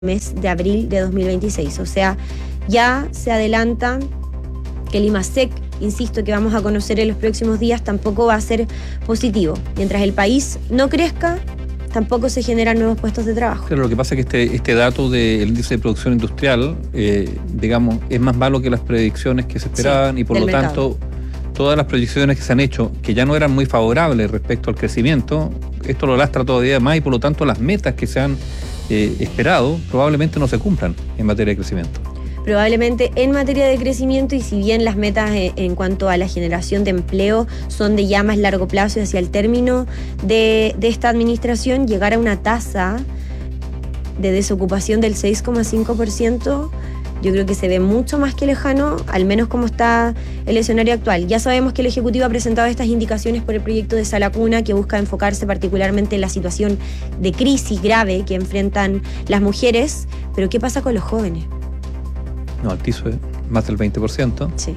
mes de abril de 2026. O sea, ya se adelanta que el IMASEC, insisto, que vamos a conocer en los próximos días, tampoco va a ser positivo. Mientras el país no crezca, tampoco se generan nuevos puestos de trabajo. Pero lo que pasa es que este dato del índice de producción industrial, digamos, es más malo que las predicciones que se esperaban, y por lo tanto, todas las proyecciones que se han hecho, que ya no eran muy favorables respecto al crecimiento, esto lo lastra todavía más, y por lo tanto las metas que se han esperado probablemente no se cumplan en materia de crecimiento. Probablemente en materia de crecimiento, y si bien las metas en cuanto a la generación de empleo son de ya más largo plazo y hacia el término de esta administración, llegar a una tasa de desocupación del 6,5%, yo creo que se ve mucho más que lejano, al menos como está el escenario actual. Ya sabemos que el Ejecutivo ha presentado estas indicaciones por el proyecto de Sala Cuna, que busca enfocarse particularmente en la situación de crisis grave que enfrentan las mujeres, pero ¿qué pasa con los jóvenes? No, altizo es más del 20%. Sí.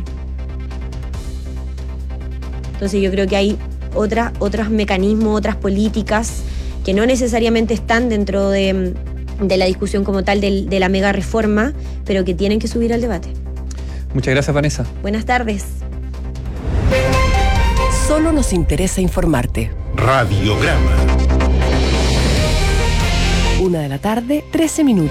Entonces yo creo que hay otros mecanismos, otras políticas que no necesariamente están dentro de la discusión como tal de la mega reforma, pero que tienen que subir al debate. Muchas gracias, Vanessa. Buenas tardes. Solo nos interesa informarte. Radiograma. 1:13 p.m.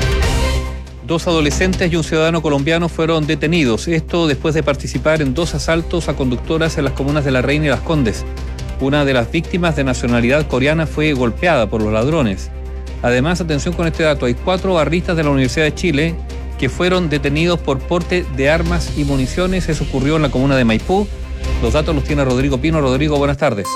2 adolescentes y un ciudadano colombiano fueron detenidos. Esto después de participar en 2 asaltos a conductoras en las comunas de La Reina y Las Condes. Una de las víctimas, de nacionalidad coreana, fue golpeada por los ladrones. Además, atención con este dato, hay 4 barristas de la Universidad de Chile que fueron detenidos por porte de armas y municiones. Eso ocurrió en la comuna de Maipú. Los datos los tiene Rodrigo Pino. Rodrigo, buenas tardes.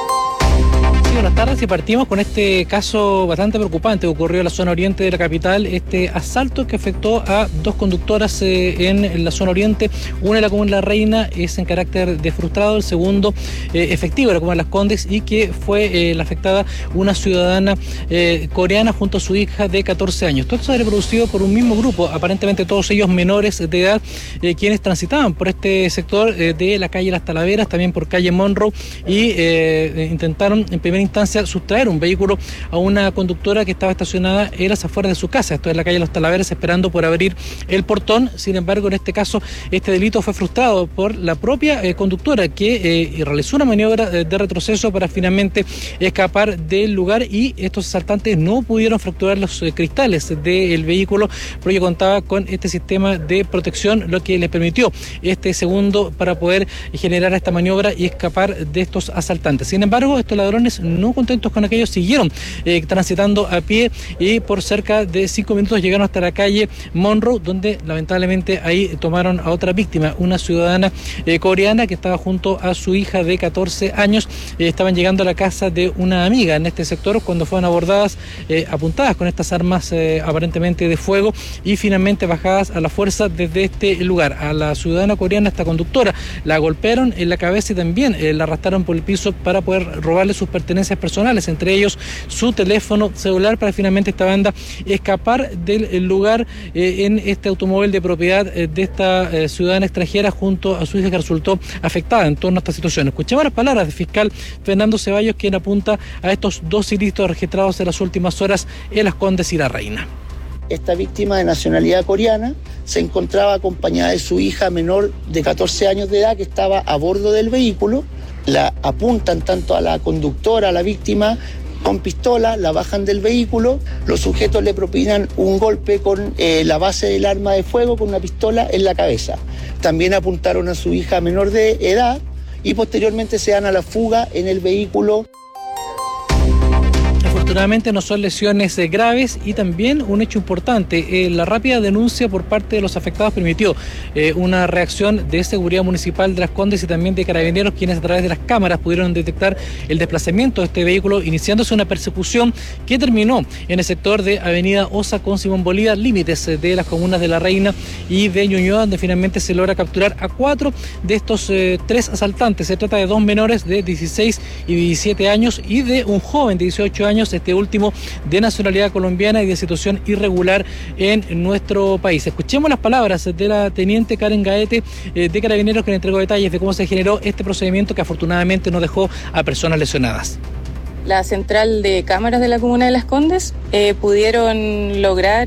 Buenas tardes, y partimos con este caso bastante preocupante que ocurrió en la zona oriente de la capital, este asalto que afectó a 2 conductoras en la zona oriente. Una en la comuna de La Reina es en carácter de frustrado, el segundo efectivo en la comuna de Las Condes, y que fue la afectada una ciudadana coreana junto a su hija de 14 años. Todo esto se ha reproducido por un mismo grupo, aparentemente todos ellos menores de edad, quienes transitaban por este sector de la calle Las Talaveras, también por calle Monroe, y intentaron en primera instancia sustraer un vehículo a una conductora que estaba estacionada en las afueras de su casa, esto es la calle Los Talaveras, esperando por abrir el portón. Sin embargo, en este caso, este delito fue frustrado por la propia conductora, que realizó una maniobra de retroceso para finalmente escapar del lugar, y estos asaltantes no pudieron fracturar los cristales del vehículo, porque contaba con este sistema de protección, lo que les permitió este segundo para poder generar esta maniobra y escapar de estos asaltantes. Sin embargo, estos ladrones, no contentos con aquello, siguieron transitando a pie, y por cerca de 5 minutos llegaron hasta la calle Monroe, donde lamentablemente ahí tomaron a otra víctima, una ciudadana coreana que estaba junto a su hija de 14 años. Estaban llegando a la casa de una amiga en este sector cuando fueron abordadas, apuntadas con estas armas aparentemente de fuego, y finalmente bajadas a la fuerza desde este lugar. A la ciudadana coreana, esta conductora, la golpearon en la cabeza y también la arrastraron por el piso para poder robarle sus pertenencias personales, entre ellos su teléfono celular, para finalmente esta banda escapar del lugar en este automóvil de propiedad de esta ciudadana extranjera junto a su hija, que resultó afectada en torno a esta situación. Escuchemos las palabras del fiscal Fernando Ceballos, quien apunta a estos 2 ilícitos registrados en las últimas horas en Las Condes y La Reina. Esta víctima de nacionalidad coreana se encontraba acompañada de su hija menor de 14 años de edad, que estaba a bordo del vehículo. La apuntan tanto a la conductora, a la víctima, con pistola, la bajan del vehículo. Los sujetos le propinan un golpe con la base del arma de fuego, con una pistola en la cabeza. También apuntaron a su hija menor de edad, y posteriormente se dan a la fuga en el vehículo. Afortunadamente no son lesiones graves, y también un hecho importante, la rápida denuncia por parte de los afectados permitió una reacción de seguridad municipal de Las Condes y también de carabineros, quienes a través de las cámaras pudieron detectar el desplazamiento de este vehículo, iniciándose una persecución que terminó en el sector de Avenida Osa con Simón Bolívar, límites de las comunas de La Reina y de Ñuñoa, donde finalmente se logra capturar a 4 de estos 3 asaltantes. Se trata de 2 menores de 16 y 17 años y de un joven de 18 años, este último de nacionalidad colombiana y de situación irregular en nuestro país. Escuchemos las palabras de la teniente Karen Gaete de Carabineros, que le entregó detalles de cómo se generó este procedimiento, que afortunadamente no dejó a personas lesionadas. la central de cámaras de la comuna de Las Condes, pudieron lograr